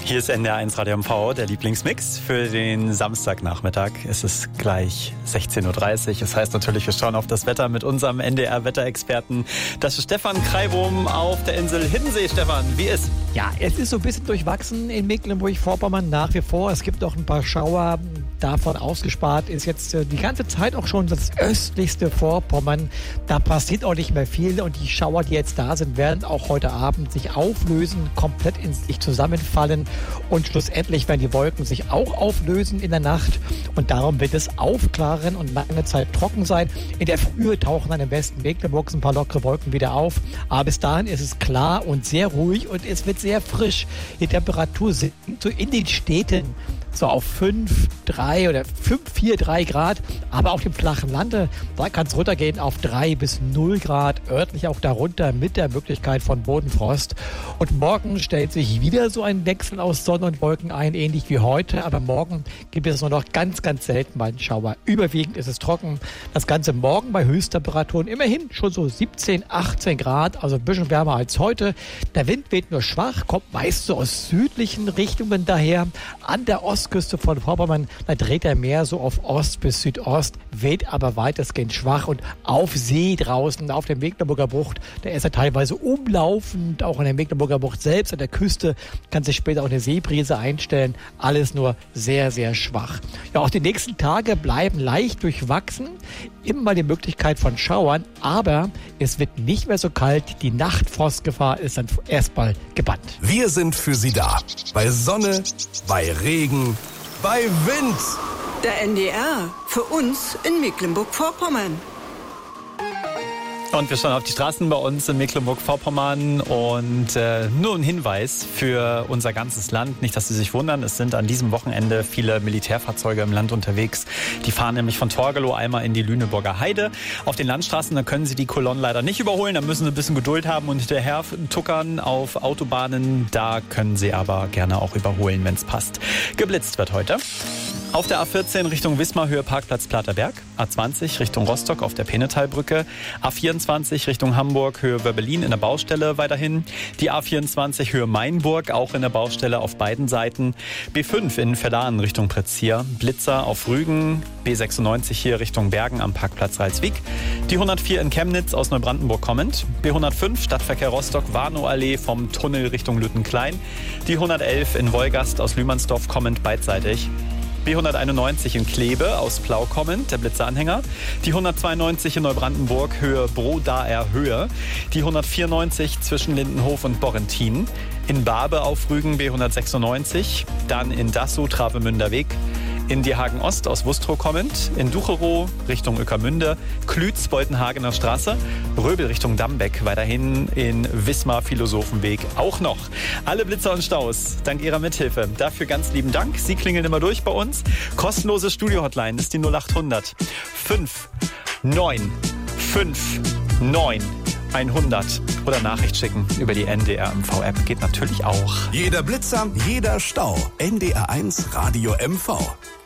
Hier ist NDR1 Radio MV, der Lieblingsmix für den Samstagnachmittag. Es ist gleich 16.30 Uhr. Das heißt natürlich, wir schauen auf das Wetter mit unserem NDR-Wetterexperten. Das ist Stefan Kreibohm auf der Insel Hiddensee. Stefan, wie ist? Ja, es ist so ein bisschen durchwachsen in Mecklenburg-Vorpommern nach wie vor. Es gibt auch ein paar Schauer. Davon ausgespart ist jetzt die ganze Zeit auch schon das östlichste Vorpommern. Da passiert auch nicht mehr viel und die Schauer, die jetzt da sind, werden auch heute Abend sich auflösen, komplett in sich zusammenfallen und schlussendlich werden die Wolken sich auch auflösen in der Nacht und darum wird es aufklaren und lange Zeit trocken sein. In der Frühe tauchen dann im Westen Mecklenburgs ein paar lockere Wolken wieder auf, aber bis dahin ist es klar und sehr ruhig und es wird sehr frisch. Die Temperatur sinkt so in den Städten so auf 3 oder 4, 3 Grad, aber auf dem flachen Lande, da kann es runtergehen auf 3 bis 0 Grad, örtlich auch darunter mit der Möglichkeit von Bodenfrost. Und morgen stellt sich wieder so ein Wechsel aus Sonne und Wolken ein, ähnlich wie heute, aber morgen gibt es nur noch ganz, ganz selten mal einen Schauer. Überwiegend ist es trocken. Das Ganze morgen bei Höchsttemperaturen immerhin schon so 17, 18 Grad, also ein bisschen wärmer als heute. Der Wind weht nur schwach, kommt meist so aus südlichen Richtungen daher. An der Ostküste von Vorpommern, da dreht er mehr so auf Ost bis Südost, weht aber weitestgehend schwach und auf See draußen, auf der Mecklenburger Bucht, da ist er teilweise umlaufend, auch in der Mecklenburger Bucht selbst, an der Küste kann sich später auch eine Seebrise einstellen, alles nur sehr, sehr schwach. Ja, auch die nächsten Tage bleiben leicht durchwachsen, immer mal die Möglichkeit von Schauern, aber es wird nicht mehr so kalt, die Nachtfrostgefahr ist dann erstmal gebannt. Wir sind für Sie da, bei Sonne, bei Regen, bei Wind. Der NDR, für uns in Mecklenburg-Vorpommern. Und wir schauen auf die Straßen bei uns in Mecklenburg-Vorpommern und nur ein Hinweis für unser ganzes Land. Nicht, dass Sie sich wundern, es sind an diesem Wochenende viele Militärfahrzeuge im Land unterwegs. Die fahren nämlich von Torgelow einmal in die Lüneburger Heide. Auf den Landstraßen, da können Sie die Kolonnen leider nicht überholen. Da müssen Sie ein bisschen Geduld haben und hinterher tuckern. Auf Autobahnen, da können Sie aber gerne auch überholen, wenn es passt. Geblitzt wird heute. Auf der A14 Richtung Wismar, Höhe Parkplatz Platerberg. A20 Richtung Rostock auf der Penetalbrücke. A24 Richtung Hamburg, Höhe Wöbbelin in der Baustelle weiterhin. Die A24 Höhe Mainburg, auch in der Baustelle auf beiden Seiten. B5 in Verdahen Richtung Pretzier. Blitzer auf Rügen. B96 hier Richtung Bergen am Parkplatz Ralswiek. Die 104 in Chemnitz aus Neubrandenburg kommend. B105 Stadtverkehr Rostock, Warnow-Allee vom Tunnel Richtung Lüttenklein. Die 111 in Wolgast aus Lühmannsdorf kommend beidseitig. B191 in Kleve aus Plau kommend, der Blitzeranhänger. Die 192 in Neubrandenburg, Höhe Brodaer Höhe. Die 194 zwischen Lindenhof und Borrentin. In Barbe auf Rügen B196. Dann in Dassow, Travemünder Weg. In Dierhagen Ost aus Wustrow kommend. In Ducherow Richtung Ueckermünde. Klütz, Boltenhagener Straße. Röbel Richtung Dambeck. Weiterhin in Wismar, Philosophenweg auch noch. Alle Blitzer und Staus dank Ihrer Mithilfe. Dafür ganz lieben Dank. Sie klingeln immer durch bei uns. Kostenlose Studio-Hotline ist die 0800 595 100 oder Nachricht schicken über die NDR MV-App. Geht natürlich auch. Jeder Blitzer, jeder Stau. NDR1 Radio MV.